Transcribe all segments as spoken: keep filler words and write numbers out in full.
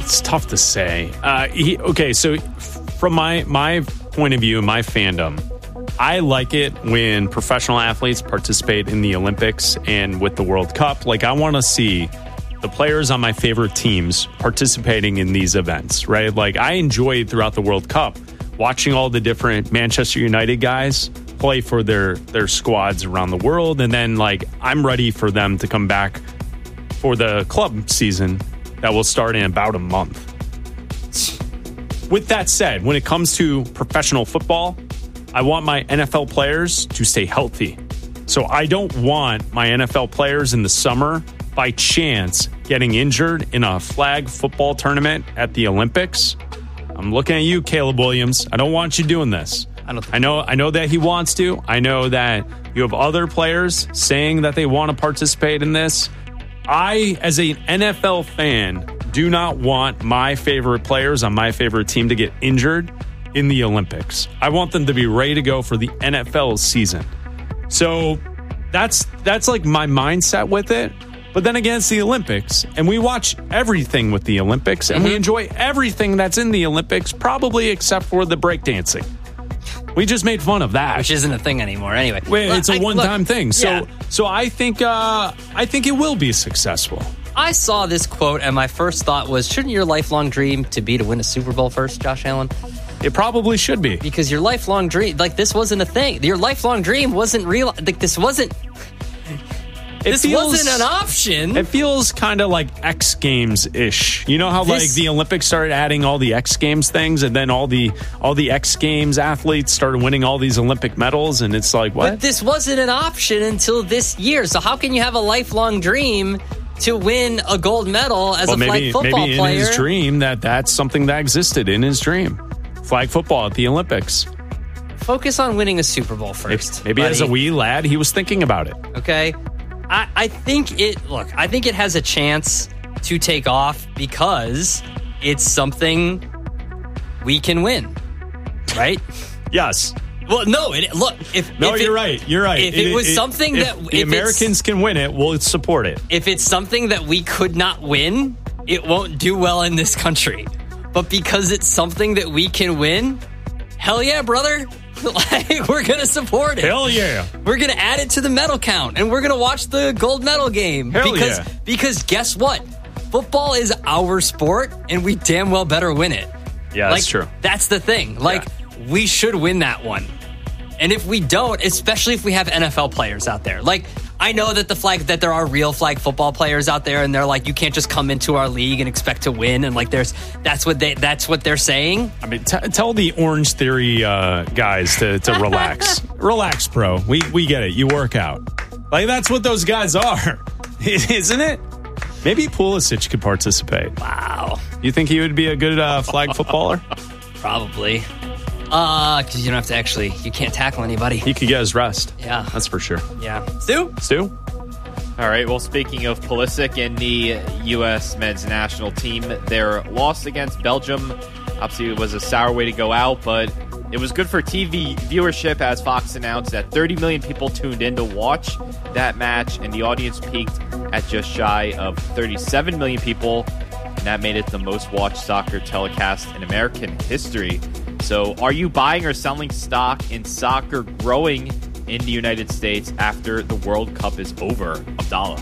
it's tough to say. Uh, he, okay, so from my my point of view, my fandom, I like it when professional athletes participate in the Olympics and with the World Cup. Like, I want to see the players on my favorite teams participating in these events, right? Like, I enjoyed throughout the World Cup watching all the different Manchester United guys play for their their squads around the world, and then like I'm ready for them to come back for the club season that will start in about a month. With that said, when it comes to professional football, I want my N F L players to stay healthy. So I don't want my N F L players in the summer by chance getting injured in a flag football tournament at the Olympics. I'm looking at you, Caleb Williams. I don't want you doing this. I, don't I know I know that he wants to. I know that you have other players saying that they want to participate in this. I, as an N F L fan, do not want my favorite players on my favorite team to get injured in the Olympics. I want them to be ready to go for the N F L season. So that's that's like my mindset with it. But then again, it's the Olympics, and we watch everything with the Olympics, and mm-hmm. we enjoy everything that's in the Olympics, probably except for the breakdancing. We just made fun of that, which isn't a thing anymore. Anyway, Wait, it's a one-time look, thing. So, yeah. so I think, uh, I think it will be successful. I saw this quote, and my first thought was, shouldn't your lifelong dream to be to win a Super Bowl first, Josh Allen? It probably should be, because your lifelong dream, like this, wasn't a thing. Your lifelong dream wasn't real. Like this wasn't. It this feels, wasn't an option. It feels kind of like X Games-ish. You know how this, like the Olympics started adding all the X Games things, and then all the all the X Games athletes started winning all these Olympic medals, and it's like, what? But this wasn't an option until this year. So how can you have a lifelong dream to win a gold medal as well, a maybe, flag football maybe player? Maybe in his dream that that's something that existed in his dream. Flag football at the Olympics. Focus on winning a Super Bowl first. Maybe, maybe as a wee lad, he was thinking about it. Okay. I, I think it, look, I think it has a chance to take off because it's something we can win, right? Yes. Well, no, it, look, if... No, if you're it, right, you're right. If it, it was it, something if that... the if Americans can win it, we'll support it. If it's something that we could not win, it won't do well in this country. But because it's something that we can win, hell yeah, brother. Like, we're going to support it. Hell yeah. We're going to add it to the medal count, and we're going to watch the gold medal game. Hell because, yeah. Because guess what? Football is our sport, and we damn well better win it. Yeah, like, that's true. That's the thing. Like, yeah. we should win that one. And if we don't, especially if we have N F L players out there, like, I know that the flag that there are real flag football players out there, and they're like, you can't just come into our league and expect to win, and like, there's that's what they that's what they're saying. I mean, t- tell the Orange Theory uh, guys to to relax, relax, bro. We we get it. You work out, like that's what those guys are, isn't it? Maybe Pulisic could participate. Wow, you think he would be a good uh, flag footballer? Probably. Uh, because you don't have to actually, you can't tackle anybody. He could get his rest. Yeah. That's for sure. Yeah. Stu? Stu? All right, well, speaking of Pulisic and the U S men's national team, their loss against Belgium, obviously it was a sour way to go out, but it was good for T V viewership as Fox announced that thirty million people tuned in to watch that match, and the audience peaked at just shy of thirty-seven million people, and that made it the most watched soccer telecast in American history. So are you buying or selling stock in soccer growing in the United States after the World Cup is over? Abdallah.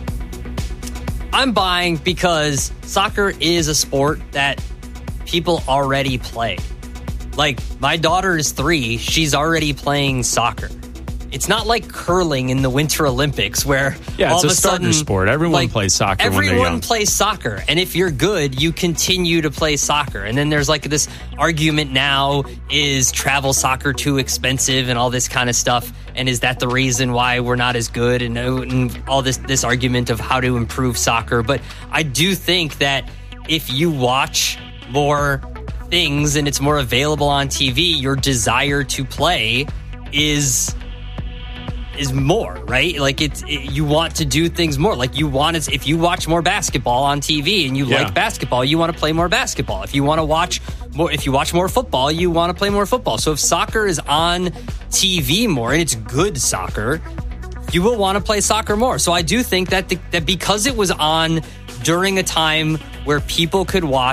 I'm buying because soccer is a sport that people already play. Like, my daughter is three. She's already playing soccer. It's not like curling in the Winter Olympics where yeah, all it's of a a starter sudden, sport. Everyone like, plays soccer when Everyone they're young. plays soccer. And if you're good, you continue to play soccer. And then there's like this argument now, is travel soccer too expensive and all this kind of stuff? And is that the reason why we're not as good? And, and all this, this argument of how to improve soccer. But I do think that if you watch more things and it's more available on T V, your desire to play is... is more, right? Like it's it, you want to do things more. Like you want to, if you watch more basketball on T V and you yeah. like basketball, you want to play more basketball. If you want to watch more, if you watch more football, you want to play more football. So if soccer is on T V more and it's good soccer, you will want to play soccer more. So I do think that the, that because it was on during a time where people could watch